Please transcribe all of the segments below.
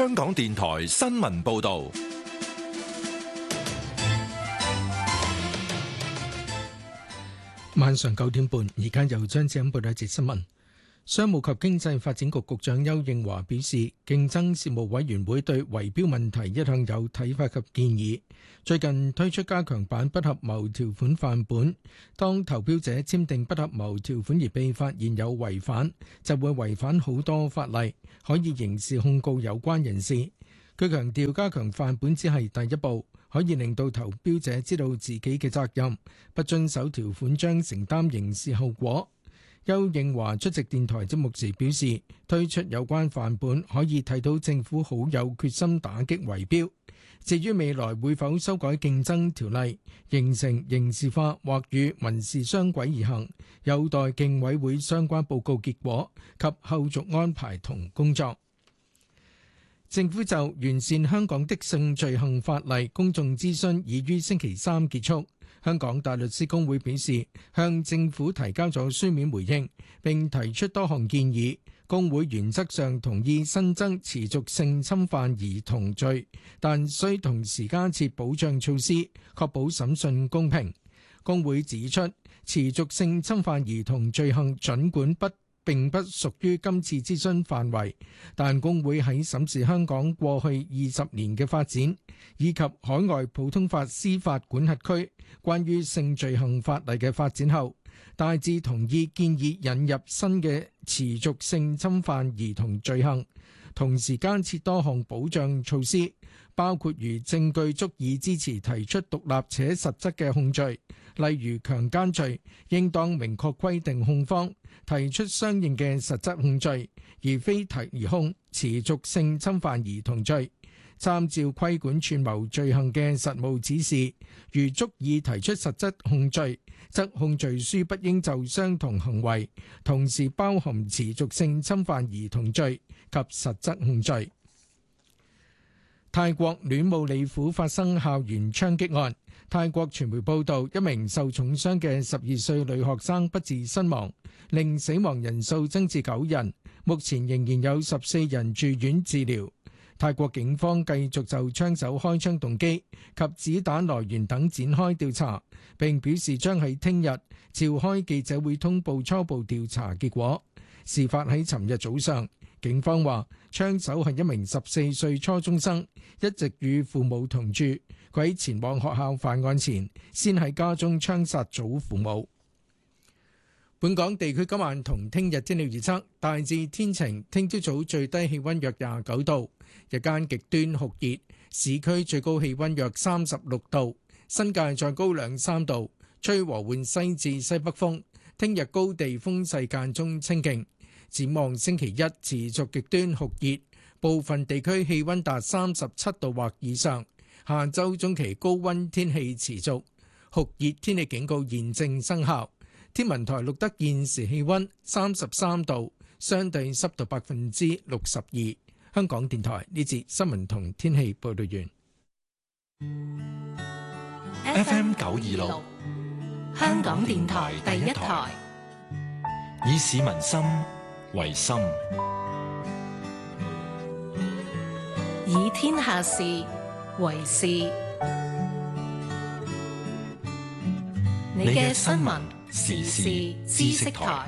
香港電台新聞報道。 晚上9點半，而家由張子欣報道一節新聞。商務及經濟發展局局長邱應華表示，競爭事務委員會對圍標問題一向有睇法及建議。最近推出加強版不合謀條款範本，當投標者簽訂不合謀條款而被發現有違反，就會違反好多法例，可以刑事控告有關人士。佢強調，加強範本只係第一步，可以令到投標者知道自己嘅責任，不遵守條款將承擔刑事後果。邱應華出席電台節目時表示，推出有關範本可以睇到政府好有決心打擊圍標。至於未來會否修改競爭條例，形成刑事化或與民事雙軌而行，有待競委會相關報告結果及後續安排同工作。政府就完善香港的性罪行法例公眾諮詢已於星期三結束。香港大律師公會表示，向政府提交咗書面回應，並提出多項建議。公會原則上同意新增持續性侵犯兒童罪，但需同時加設保障措施，確保審訊公平。公會指出，持續性侵犯兒童罪行儘管並不屬於今次諮詢範圍，但公會喺審視香港過去20年嘅發展，以及海外普通法司法管轄區關於性罪行法例嘅發展後，大致同意建議引入新嘅持續性侵犯兒童罪行，同時加設多項保障措施，包括如證據足以支持提出獨立且實質嘅控罪，例如強姦罪，應當明確規定控方提出相應嘅實質控罪，而非提控持續性侵犯兒童罪。參照規管串謀罪行嘅實務指示，如足以提出實質控罪，則控罪書不應就相同行為同時包含持續性侵犯兒童罪及實質控罪。泰國暖武里府發生校園槍擊案，泰國傳媒報道，一名受重傷嘅12歲女學生不治身亡，令死亡人數增至9人，目前仍然有14人住院治療。泰國警方繼續就槍手開槍動機及子彈來源等展開調查，並表示將喺聽日召開記者會通報初步調查結果。事發喺尋日早上，警方話槍手係一名14歲初中生，一直與父母同住。佢喺前往學校犯案前，先喺家中槍殺祖父母。本港地區今晚同聽日天氣預測，大致天晴，聽朝早最低氣溫約29度，日間極端酷熱，市區最高氣溫約36度，新界再高2-3度，吹和緩西至西北風。聽日高地風勢間中清勁。展望星期一持續極端酷熱，部分地區氣溫達37度或以上。下週中期高溫天氣持續，酷熱天氣警告現正生效。天文台錄得現時氣溫33度，相對濕度62%。香港電台呢節新聞同天氣報道完。FM 926， 香港電台第一台， 以市民心為心， 以天下事為事。你嘅新聞時事知識台。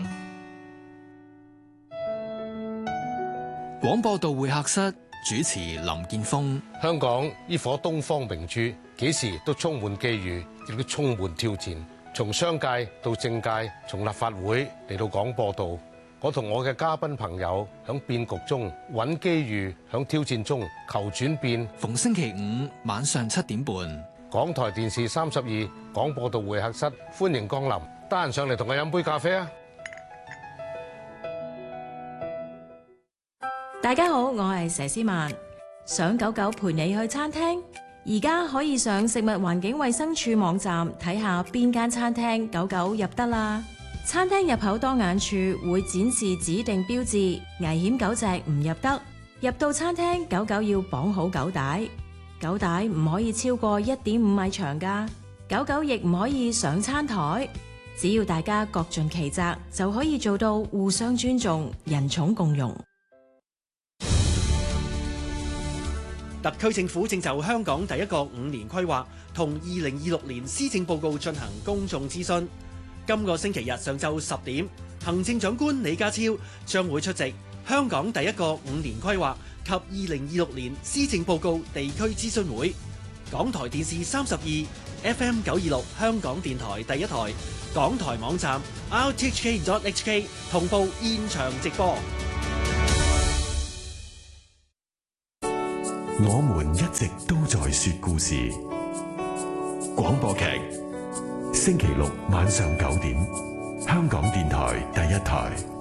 廣播道會客室主持林健鋒。 香港呢顆東方明珠，幾時都充滿機遇，亦都充滿挑戰。從商界到政界，從立法會嚟到廣播道，我同我嘅嘉賓朋友響變局中揾機遇，響挑戰中求轉變。 逢星期五晚上7點半， 港台電視32廣播道會客室，歡迎光臨。得閒上嚟同我飲杯咖啡啊！ 大家好，我係佘詩曼。想狗狗陪你去餐廳，而家可以上食物環境衛生署網站睇下邊間餐廳狗狗入得啦。餐廳入口當眼處會展示指定標誌，危險狗隻唔入得。入到餐廳，狗狗要綁好狗帶，狗帶唔可以超過1.5米長㗎。狗狗亦唔可以上餐台。只要大家各盡其責，就可以做到互相尊重、人寵共融。 特區政府正就香港第一個5年規劃同2026年施政報告進行公眾諮詢。今個星期日上晝10點，行政長官李家超將會出席香港第一個5年規劃及2026年施政報告地區諮詢會。港台電視32、FM 926香港電台第一台、港台網站 rthk.hk 同步現場直播。 我們一直都在說故事。廣播劇，星期六晚上9點，香港電台第一台。